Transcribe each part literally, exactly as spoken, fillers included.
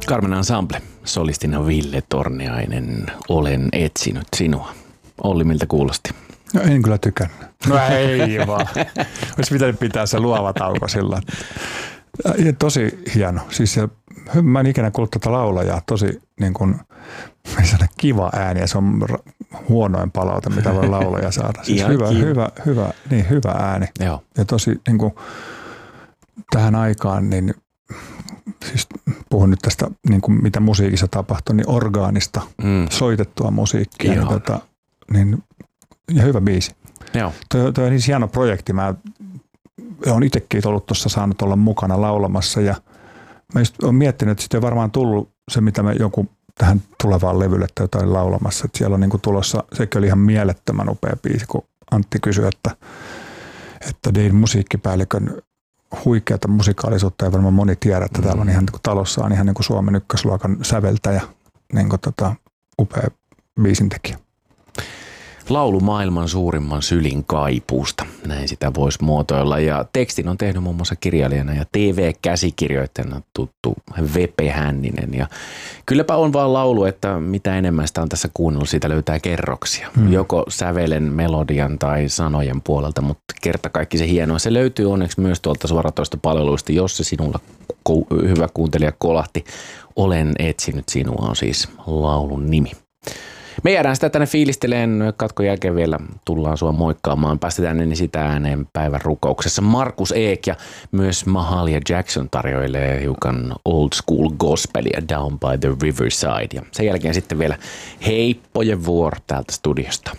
Carmen Ensemble, solistina Ville Torniainen, olen etsinyt sinua. Olli, miltä kuulosti? No en kyllä tykännyt. No ei vaan. Olisi pitänyt pitää se luova tauko sillä. Tosi hieno. Siis se, mä en ikinä kuullut tätä laulajaa. Tosi niin kuin, kiva ääni ja se on huonoin palaute, mitä voi laulaja saada. Siis hyvä, hyvä, hyvä, niin hyvä ääni. Joo. Ja tosi niin kuin, tähän aikaan, niin siis puhun nyt tästä, niin kuin mitä musiikissa tapahtui, niin orgaanista mm. soitettua musiikkia. Niin, tota, niin, ja hyvä biisi. Joo. Toi, toi on niin hieno projekti. Mä olen itsekin ollut tuossa saanut olla mukana laulamassa ja mä just olen miettinyt, että sitten on varmaan tullut se, mitä me joku tähän tulevaan levylle tai jotain laulamassa. Että siellä on niin kuin tulossa, sekin oli ihan mielettömän upea biisi, kun Antti kysyi, että, että Dein musiikkipäällikön huikeata musikaalisuutta ei varmaan moni tiedä, että täällä on ihan niin kuin talossa on ihan niin kuin Suomen ykkösluokan säveltäjä, niin kuin tota, upea biisintekijä. Laulu maailman suurimman sylin kaipuusta, näin sitä voisi muotoilla. Ja tekstin on tehnyt muun muassa kirjailijana ja T V-käsikirjoittajana tuttu Vepe Hänninen. Ja kylläpä on vaan laulu, että mitä enemmän sitä on tässä kuunnellut, siitä löytää kerroksia. Hmm. Joko sävelen, melodian tai sanojen puolelta, mutta kerta kaikki se hienoa. Se löytyy onneksi myös tuolta suoratoistopalveluista, jos se sinulla hyvä kuuntelija kolahti. Olen etsinyt sinua on siis laulun nimi. Me jäädään sitä tänne fiilisteleen. Katkon jälkeen vielä tullaan sua moikkaamaan. Päästetään ennen sitä ääneen päivän rukouksessa. Markus Eek ja myös Mahalia Jackson tarjoilee hiukan old school gospelia Down by the Riverside. Ja sen jälkeen sitten vielä heippojen vuoro täältä studiosta.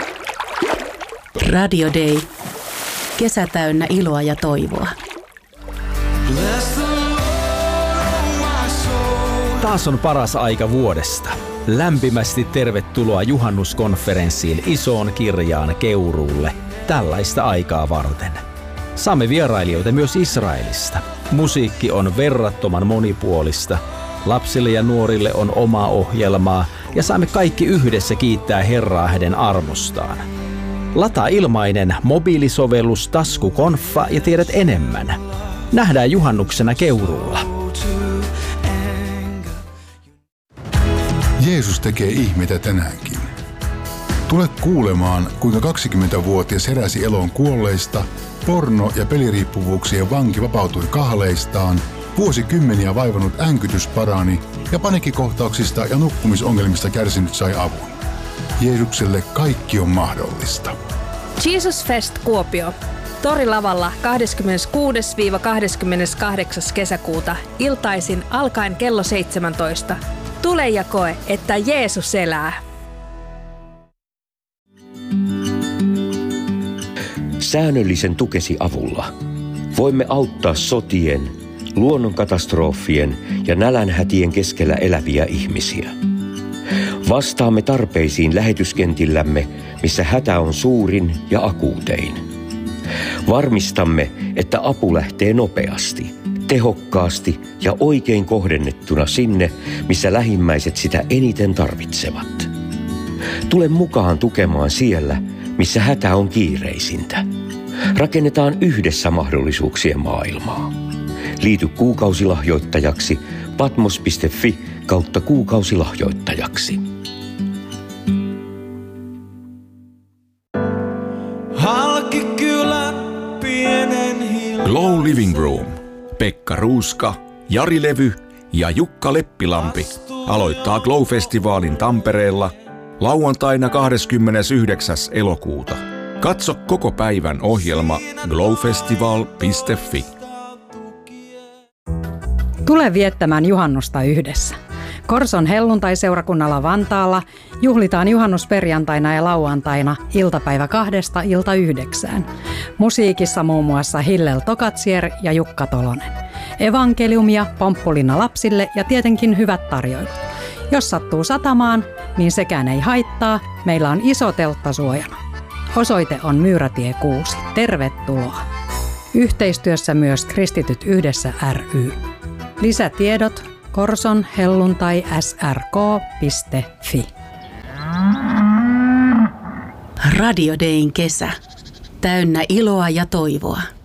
Radio Day. Kesä täynnä iloa ja toivoa. Taas on paras aika vuodesta. Lämpimästi tervetuloa juhannuskonferenssiin Isoon Kirjaan Keuruulle tällaista aikaa varten. Saamme vierailijoita myös Israelista. Musiikki on verrattoman monipuolista. Lapsille ja nuorille on omaa ohjelmaa ja saamme kaikki yhdessä kiittää Herraa hänen armostaan. Lataa ilmainen mobiilisovellus Taskukonfa ja tiedät enemmän. Nähdään juhannuksena Keuruulla. Jeesus tekee ihmeitä tänäänkin. Tule kuulemaan, kuinka kaksikymmentävuotias heräsi eloon kuolleista, porno- ja peliriippuvuuksien vanki vapautui kahleistaan, vuosikymmeniä vaivannut änkytys parani ja paniikkikohtauksista ja nukkumisongelmista kärsinyt sai avun. Jeesukselle kaikki on mahdollista. Jesus Fest Kuopio. Torilavalla kahdeskymmeneskuudes kahdeskymmeneskahdeksas kesäkuuta iltaisin alkaen kello seitsemäntoista. Tule ja koe, että Jeesus elää. Säännöllisen tukesi avulla voimme auttaa sotien, luonnonkatastrofien ja nälänhätien keskellä eläviä ihmisiä. Vastaamme tarpeisiin lähetyskentillämme, missä hätä on suurin ja akuutein. Varmistamme, että apu lähtee nopeasti, tehokkaasti ja oikein kohdennettuna sinne, missä lähimmäiset sitä eniten tarvitsevat. Tule mukaan tukemaan siellä, missä hätä on kiireisintä. Rakennetaan yhdessä mahdollisuuksien maailmaa. Liity kuukausilahjoittajaksi patmos piste fi kautta kuukausilahjoittajaksi. Glow Living Room. Pekka Ruuska, Jari Levy ja Jukka Leppilampi aloittaa Glow-festivaalin Tampereella lauantaina kahdeskymmenesyhdeksäs elokuuta. Katso koko päivän ohjelma glowfestival piste fi. Tule viettämään juhannusta yhdessä. Korson helluntaiseurakunnalla Vantaalla juhlitaan juhannusperjantaina ja lauantaina iltapäivä kahdesta ilta yhdeksään. Musiikissa muun muassa Hillel Tokatsier ja Jukka Tolonen. Evankeliumia, pomppulina lapsille ja tietenkin hyvät tarjoilut. Jos sattuu satamaan, niin sekään ei haittaa. Meillä on iso teltta suojana. Osoite on Myyrätie kuusi. Tervetuloa. Yhteistyössä myös Kristityt yhdessä ry. Lisätiedot korson helluntai s r k piste fi. Radio Dayn kesä. Täynnä iloa ja toivoa.